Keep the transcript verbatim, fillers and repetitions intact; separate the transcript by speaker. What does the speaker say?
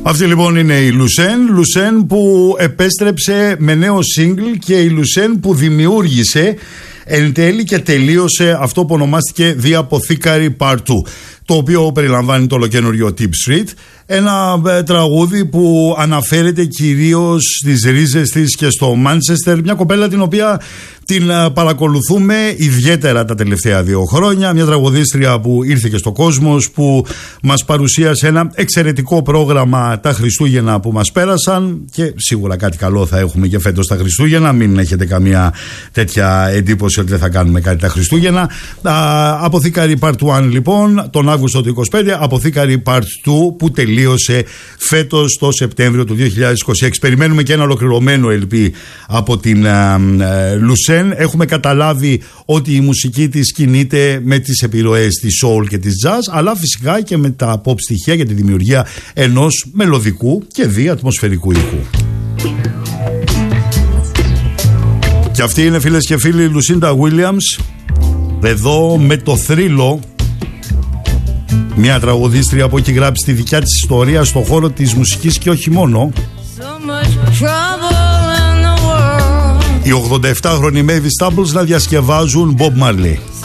Speaker 1: Αυτή λοιπόν είναι η Λουσέν. Λουσέν που επέστρεψε με νέο single και η Λουσέν που δημιούργησε εν τέλει και τελείωσε αυτό που ονομάστηκε The Apothecary Part two, το οποίο περιλαμβάνει το ολοκαινούριο Tip Street, ένα ε, τραγούδι που αναφέρεται κυρίως στις ρίζες της και στο Μάντσεστερ, μια κοπέλα την οποία την ε, παρακολουθούμε ιδιαίτερα τα τελευταία δύο χρόνια, μια τραγουδίστρια που ήρθε και στο Κόσμος, που μας παρουσίασε ένα εξαιρετικό πρόγραμμα τα Χριστούγεννα που μας πέρασαν και σίγουρα κάτι καλό θα έχουμε και φέτος τα Χριστούγεννα, μην έχετε καμία τέτοια εντύπωση ότι δεν θα κάνουμε κάτι τα Χριστούγεννα. Apothecary Part one λοιπόν, τον Αύγουστο του είκοσι πέντε, Apothecary Part two που τελείωσε φέτος το Σεπτέμβριο του δύο χιλιάδες είκοσι έξι. Περιμένουμε και ένα ολοκληρωμένο ελ πι από την Λουσέν. Έχουμε καταλάβει ότι η μουσική της κινείται με τις επιρροές της soul και της jazz, αλλά φυσικά και με τα pop στοιχεία για τη δημιουργία ενός μελωδικού και διατμοσφαιρικού ήχου. Και αυτή είναι, φίλες και φίλοι, η Λουσίντα Williams, εδώ με το θρύλο. Μια τραγουδίστρια που έχει γράψει τη δικιά της ιστορία στον χώρο της μουσικής και όχι μόνο. Οι ογδόντα επτάχρονοι Mavis Staples να διασκευάζουν Bob Marley.